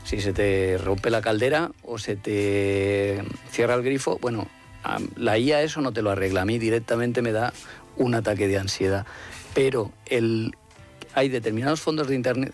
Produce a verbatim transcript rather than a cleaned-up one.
Si se te rompe la caldera o se te cierra el grifo, bueno, la I A eso no te lo arregla. A mí directamente me da un ataque de ansiedad. Pero el, hay determinados fondos de internet,